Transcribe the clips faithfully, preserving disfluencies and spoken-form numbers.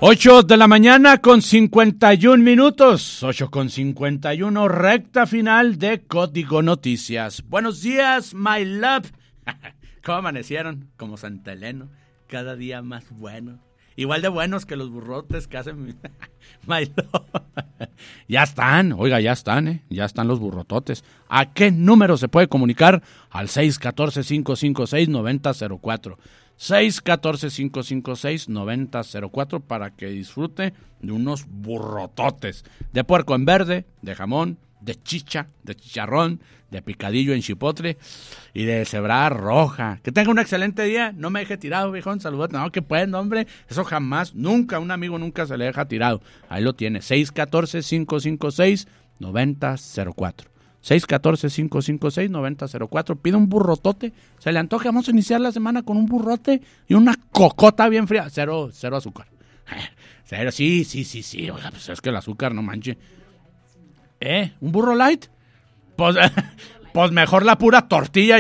ocho de la mañana con cincuenta y un minutos, ocho con cincuenta y uno, recta final de Código Noticias. Buenos días, my love. ¿Cómo amanecieron? Como Santa Elena, cada día más bueno. Igual de buenos que los burrotes que hacen mi, my love. Ya están, oiga, ya están, ¿eh? Ya están los burrototes. ¿A qué número se puede comunicar? Al seis uno cuatro, cinco cinco seis, nueve cero cero cuatro. seis uno cuatro, cinco cinco seis, nueve cero cero cuatro para que disfrute de unos burrototes. De puerco en verde, de jamón, de chicha, de chicharrón, de picadillo en chipotle y de cebra roja. Que tenga un excelente día. No me deje tirado, viejón. Saludos. No, que pueden, hombre. Eso jamás, nunca, un amigo nunca se le deja tirado. Ahí lo tiene. seis uno cuatro, cinco cinco seis, nueve cero cero cuatro. seis uno cuatro, cinco cinco seis, nueve cero cero cuatro. Pide un burrotote. Se le antoja. Vamos a iniciar la semana con un burrote y una cocota bien fría. Cero, cero azúcar. Cero, sí, sí, sí, sí. Oiga, pues es que el azúcar, no manche. ¿Eh? ¿Un burro light? Pues, pues mejor la pura tortilla.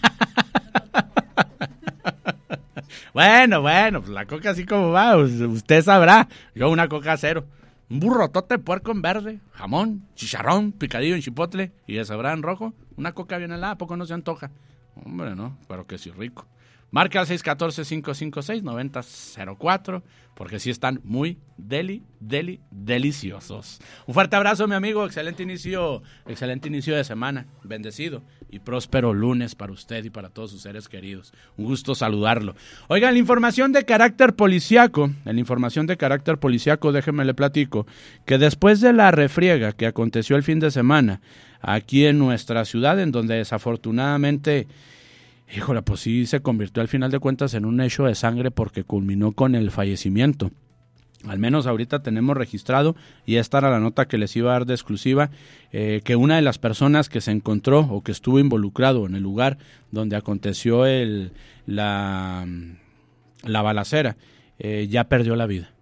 Bueno, bueno, pues la coca así como va, usted sabrá. Yo una coca cero. Un burrotote de puerco en verde, jamón, chicharrón, picadillo en chipotle y de cebra en rojo. Una coca bien helada, ¿a poco no se antoja? Hombre, no, pero que sí rico. Marca al seis uno cuatro, cinco cinco seis, nueve cero cero cuatro, porque sí están muy deli, deli, deliciosos. Un fuerte abrazo, mi amigo. Excelente inicio, excelente inicio de semana. Bendecido y próspero lunes para usted y para todos sus seres queridos. Un gusto saludarlo. Oigan, la información de carácter policiaco, en la información de carácter policiaco, déjeme le platico, que después de la refriega que aconteció el fin de semana aquí en nuestra ciudad, en donde desafortunadamente... Híjole, pues sí se convirtió al final de cuentas en un hecho de sangre porque culminó con el fallecimiento. Al menos ahorita tenemos registrado, y esta era la nota que les iba a dar de exclusiva, eh, que una de las personas que se encontró o que estuvo involucrado en el lugar donde aconteció el, la, la balacera, eh, ya perdió la vida.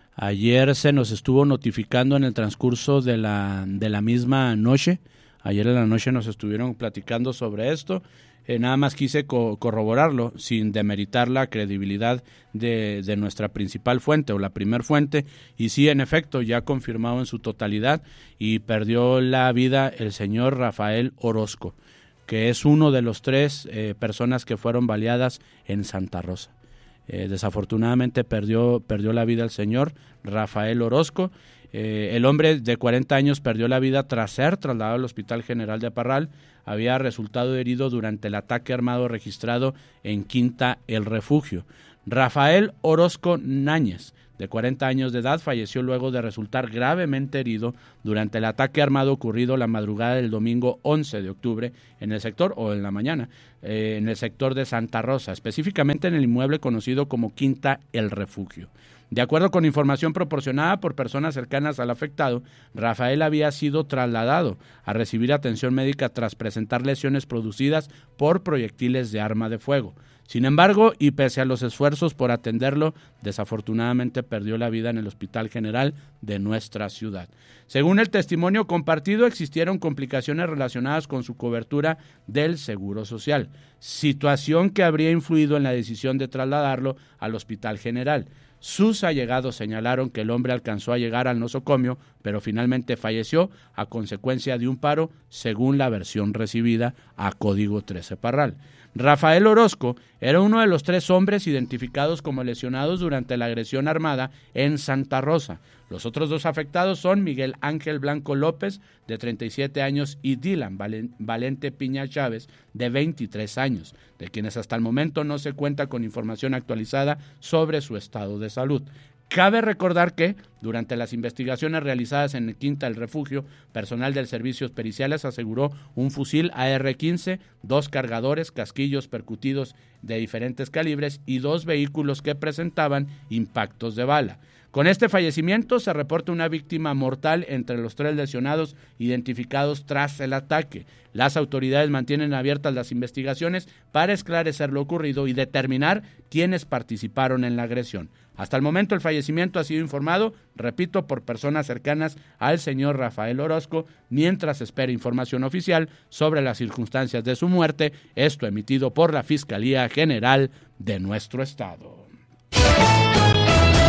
Ayer se nos estuvo notificando en el transcurso de la, de la misma noche, ayer en la noche nos estuvieron platicando sobre esto. Eh, nada más quise co- corroborarlo sin demeritar la credibilidad de, de nuestra principal fuente o la primer fuente, y sí, en efecto, ya confirmado en su totalidad, y perdió la vida el señor Rafael Orozco, que es uno de los tres eh, personas que fueron baleadas en Santa Rosa. Eh, desafortunadamente perdió, perdió la vida el señor Rafael Orozco. Eh, el hombre de cuarenta años perdió la vida tras ser trasladado al Hospital General de Parral. Había resultado herido durante el ataque armado registrado en Quinta El Refugio. Rafael Orozco Náñez, de cuarenta años de edad, falleció luego de resultar gravemente herido durante el ataque armado ocurrido la madrugada del domingo once de octubre en el sector, o en la mañana, eh, en el sector de Santa Rosa, específicamente en el inmueble conocido como Quinta El Refugio. De acuerdo con información proporcionada por personas cercanas al afectado, Rafael había sido trasladado a recibir atención médica tras presentar lesiones producidas por proyectiles de arma de fuego. Sin embargo, y pese a los esfuerzos por atenderlo, desafortunadamente perdió la vida en el Hospital General de nuestra ciudad. Según el testimonio compartido, existieron complicaciones relacionadas con su cobertura del Seguro Social, situación que habría influido en la decisión de trasladarlo al Hospital General. Sus allegados señalaron que el hombre alcanzó a llegar al nosocomio, pero finalmente falleció a consecuencia de un paro, según la versión recibida a Código trece Parral. Rafael Orozco era uno de los tres hombres identificados como lesionados durante la agresión armada en Santa Rosa. Los otros dos afectados son Miguel Ángel Blanco López, de treinta y siete años, y Dylan Valente Piña Chávez, de veintitrés años, de quienes hasta el momento no se cuenta con información actualizada sobre su estado de salud. Cabe recordar que, durante las investigaciones realizadas en el Quinta El Refugio, personal del Servicios Periciales aseguró un fusil A R quince, dos cargadores, casquillos percutidos de diferentes calibres y dos vehículos que presentaban impactos de bala. Con este fallecimiento se reporta una víctima mortal entre los tres lesionados identificados tras el ataque. Las autoridades mantienen abiertas las investigaciones para esclarecer lo ocurrido y determinar quiénes participaron en la agresión. Hasta el momento el fallecimiento ha sido informado, repito, por personas cercanas al señor Rafael Orozco, mientras espera información oficial sobre las circunstancias de su muerte, esto emitido por la Fiscalía General de nuestro estado.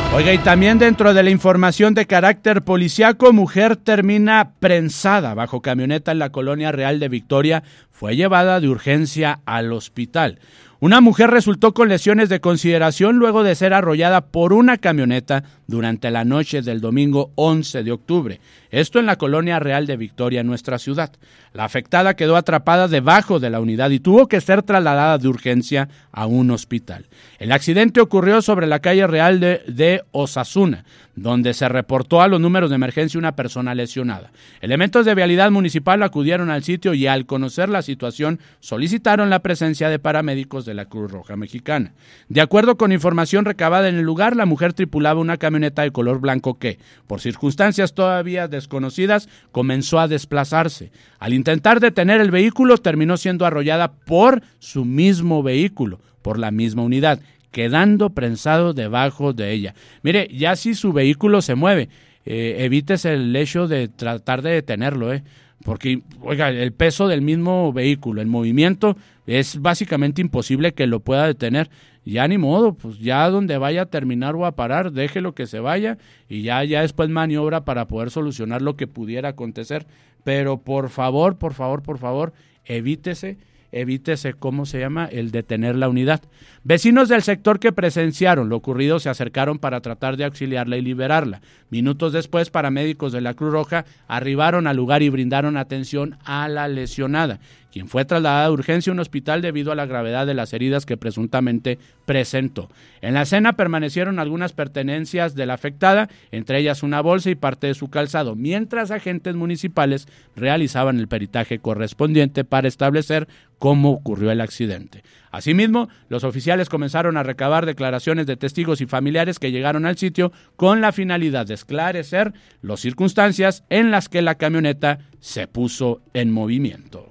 Oiga, y también dentro de la información de carácter policiaco, mujer termina prensada bajo camioneta en la colonia Real de Victoria, fue llevada de urgencia al hospital. Una mujer resultó con lesiones de consideración luego de ser arrollada por una camioneta durante la noche del domingo once de octubre. Esto en la colonia Real de Victoria, nuestra ciudad. La afectada quedó atrapada debajo de la unidad y tuvo que ser trasladada de urgencia a un hospital. El accidente ocurrió sobre la calle Real de, de Osasuna, donde se reportó a los números de emergencia una persona lesionada. Elementos de vialidad municipal acudieron al sitio y al conocer la situación solicitaron la presencia de paramédicos de la Cruz Roja Mexicana. De acuerdo con información recabada en el lugar, la mujer tripulaba una camioneta de color blanco que, por circunstancias todavía desconocidas, comenzó a desplazarse. Al intentar detener el vehículo, terminó siendo arrollada por su mismo vehículo, por la misma unidad, quedando prensado debajo de ella. Mire, ya si su vehículo se mueve, eh, evítese el hecho de tratar de detenerlo, eh, porque, oiga, el peso del mismo vehículo, el movimiento, es básicamente imposible que lo pueda detener. Ya ni modo, pues ya donde vaya a terminar o a parar, déjelo que se vaya y ya, ya después maniobra para poder solucionar lo que pudiera acontecer. Pero por favor, por favor, por favor, evítese evítese, ¿cómo se llama?, el detener la unidad. Vecinos del sector que presenciaron lo ocurrido se acercaron para tratar de auxiliarla y liberarla. Minutos después, paramédicos de la Cruz Roja arribaron al lugar y brindaron atención a la lesionada, quien fue trasladada de urgencia a un hospital debido a la gravedad de las heridas que presuntamente presentó. En la escena permanecieron algunas pertenencias de la afectada, entre ellas una bolsa y parte de su calzado, mientras agentes municipales realizaban el peritaje correspondiente para establecer cómo ocurrió el accidente. Asimismo, los oficiales comenzaron a recabar declaraciones de testigos y familiares que llegaron al sitio con la finalidad de esclarecer las circunstancias en las que la camioneta se puso en movimiento.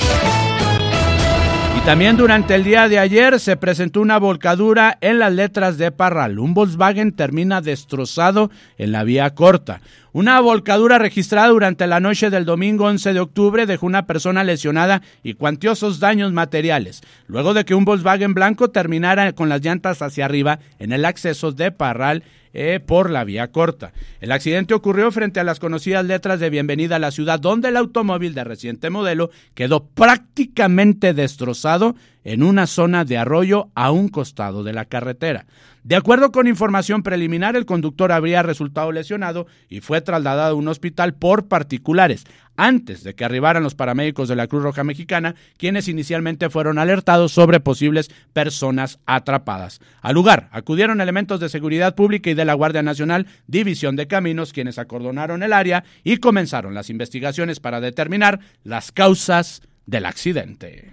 Y también durante el día de ayer se presentó una volcadura en las letras de Parral. Un Volkswagen termina destrozado en la vía corta. Una volcadura registrada durante la noche del domingo once de octubre dejó una persona lesionada y cuantiosos daños materiales, luego de que un Volkswagen blanco terminara con las llantas hacia arriba en el acceso de Parral eh, por la vía corta. El accidente ocurrió frente a las conocidas letras de Bienvenida a la Ciudad, donde el automóvil de reciente modelo quedó prácticamente destrozado en una zona de arroyo a un costado de la carretera. De acuerdo con información preliminar, el conductor habría resultado lesionado y fue trasladado a un hospital por particulares, antes de que arribaran los paramédicos de la Cruz Roja Mexicana, quienes inicialmente fueron alertados sobre posibles personas atrapadas. Al lugar acudieron elementos de seguridad pública y de la Guardia Nacional, División de Caminos, quienes acordonaron el área y comenzaron las investigaciones para determinar las causas del accidente.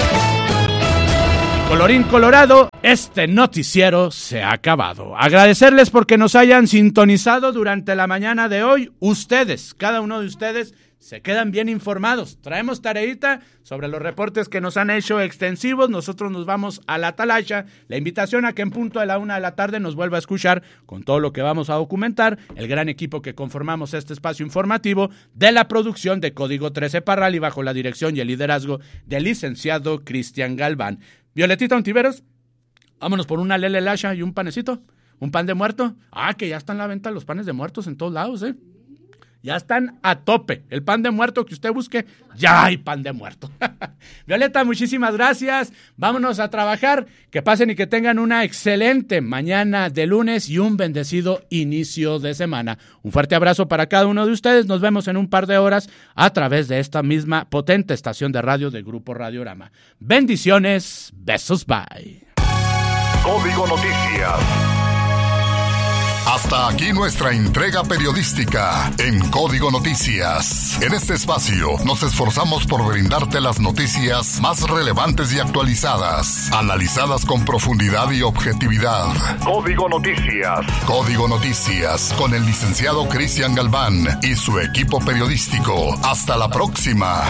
Colorín colorado, este noticiero se ha acabado. Agradecerles porque nos hayan sintonizado durante la mañana de hoy. Ustedes, cada uno de ustedes, se quedan bien informados. Traemos tareita sobre los reportes que nos han hecho extensivos. Nosotros nos vamos a la atalaya. La invitación a que en punto de la una de la tarde nos vuelva a escuchar con todo lo que vamos a documentar. El gran equipo que conformamos este espacio informativo de la producción de Código trece Parral y bajo la dirección y el liderazgo del licenciado Cristian Galván. Violetita Ontiveros, vámonos por una lele lasha y un panecito, un pan de muerto. Ah, que ya están a la venta los panes de muertos en todos lados, ¿eh? Ya están a tope. El pan de muerto que usted busque, ya hay pan de muerto. Violeta, muchísimas gracias. Vámonos a trabajar. Que pasen y que tengan una excelente mañana de lunes y un bendecido inicio de semana. Un fuerte abrazo para cada uno de ustedes. Nos vemos en un par de horas a través de esta misma potente estación de radio de Grupo Radiorama. Bendiciones. Besos. Bye. Código Noticias. Hasta aquí nuestra entrega periodística en Código Noticias. En este espacio nos esforzamos por brindarte las noticias más relevantes y actualizadas, analizadas con profundidad y objetividad. Código Noticias. Código Noticias con el licenciado Cristian Galván y su equipo periodístico. Hasta la próxima.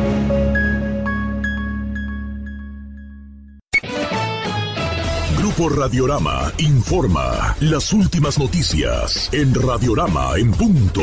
Grupo Radiorama informa las últimas noticias en Radiorama en punto.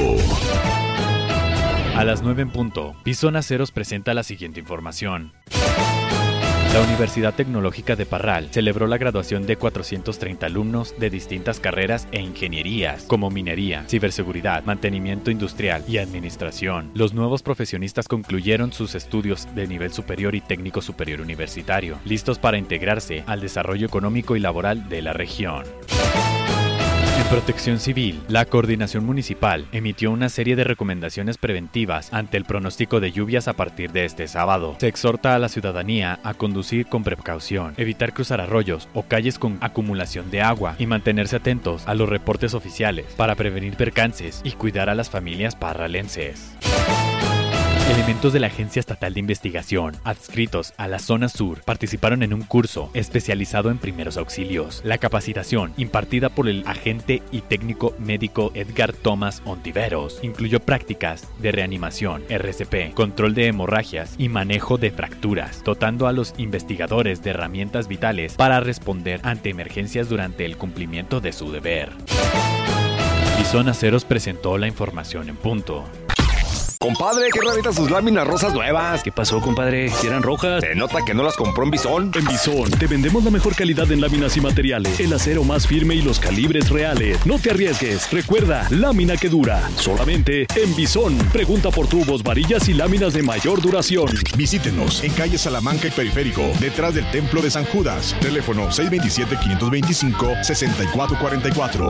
A las nueve en punto, Bison Aceros presenta la siguiente información. La Universidad Tecnológica de Parral celebró la graduación de cuatrocientos treinta alumnos de distintas carreras e ingenierías, como minería, ciberseguridad, mantenimiento industrial y administración. Los nuevos profesionistas concluyeron sus estudios de nivel superior y técnico superior universitario, listos para integrarse al desarrollo económico y laboral de la región. En Protección Civil, la Coordinación Municipal emitió una serie de recomendaciones preventivas ante el pronóstico de lluvias a partir de este sábado. Se exhorta a la ciudadanía a conducir con precaución, evitar cruzar arroyos o calles con acumulación de agua y mantenerse atentos a los reportes oficiales para prevenir percances y cuidar a las familias parralenses. Elementos de la Agencia Estatal de Investigación, adscritos a la Zona Sur, participaron en un curso especializado en primeros auxilios. La capacitación, impartida por el agente y técnico médico Edgar Tomás Ontiveros, incluyó prácticas de reanimación, R C P, control de hemorragias y manejo de fracturas, dotando a los investigadores de herramientas vitales para responder ante emergencias durante el cumplimiento de su deber. Bison Aceros presentó la información en punto. Compadre, qué raritas sus láminas rosas nuevas. ¿Qué pasó, compadre? ¿Si eran rojas? Se nota que no las compró en Bison. En Bison te vendemos la mejor calidad en láminas y materiales, el acero más firme y los calibres reales. No te arriesgues. Recuerda, lámina que dura. Solamente en Bison. Pregunta por tubos, varillas y láminas de mayor duración. Visítenos en calle Salamanca y Periférico, detrás del Templo de San Judas. Teléfono seis dos siete, cinco dos cinco, seis cuatro cuatro cuatro.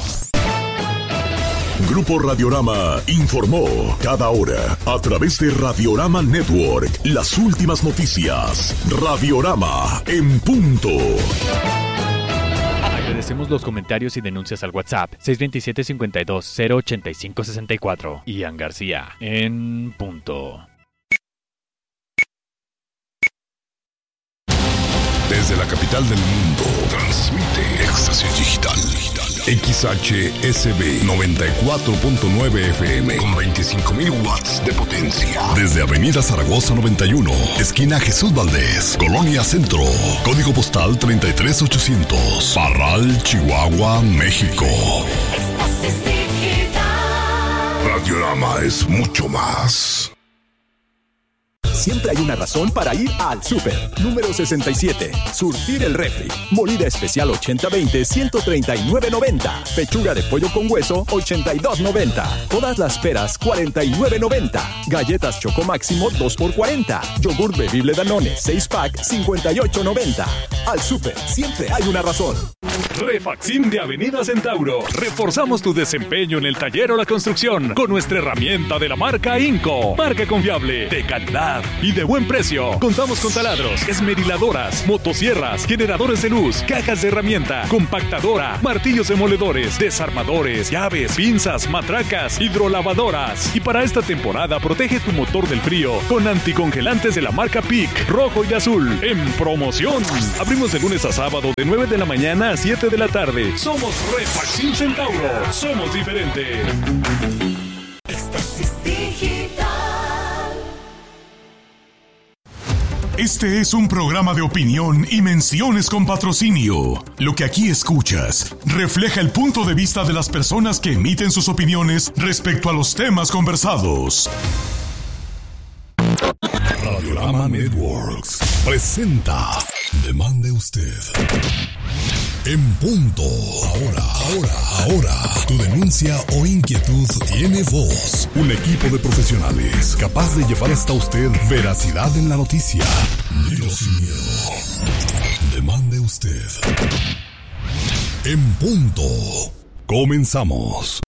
Grupo Radiorama informó cada hora a través de Radiorama Network las últimas noticias. Radiorama en punto. Agradecemos los comentarios y denuncias al WhatsApp seis dos siete, cinco dos, cero ocho cinco seis cuatro. Ian García en punto. Desde la capital del mundo, transmite Éxtasis Digital. X H S B noventa y cuatro punto nueve F M con veinticinco mil watts de potencia. Desde Avenida Zaragoza noventa y uno, esquina Jesús Valdés, Colonia Centro. Código postal treinta y tres ochocientos. Parral, Chihuahua, México. Éxtasis Digital. Radiorama es mucho más. Siempre hay una razón para ir al súper. Número sesenta y siete. Surtir el refri. Molida especial ochenta veinte, ciento treinta y nueve noventa. Pechuga de pollo con hueso, ochenta y dos noventa. Todas las peras, cuarenta y nueve noventa. Galletas Choco Máximo, dos por cuarenta. Yogur bebible Danone, seis pack, cincuenta y ocho noventa. Al súper, siempre hay una razón. Refaxim de Avenida Centauro. Reforzamos tu desempeño en el taller o la construcción con nuestra herramienta de la marca Inco. Marca confiable, de calidad y de buen precio. Contamos con taladros, esmeriladoras, motosierras, generadores de luz, cajas de herramienta, compactadora, martillos demoledores, desarmadores, llaves, pinzas, matracas, hidrolavadoras. Y para esta temporada protege tu motor del frío con anticongelantes de la marca P I C, rojo y azul, en promoción. Abrimos de lunes a sábado de nueve de la mañana a siete de la tarde. Somos Refaxim Centauro. Somos diferentes. Éxtasis Digital. Este es un programa de opinión y menciones con patrocinio. Lo que aquí escuchas refleja el punto de vista de las personas que emiten sus opiniones respecto a los temas conversados. Radiorama Networks presenta Demande Usted. En punto. Ahora, ahora, ahora. Tu denuncia o inquietud tiene voz. Un equipo de profesionales capaz de llevar hasta usted veracidad en la noticia. Dilo sin miedo. Demande usted. En punto. Comenzamos.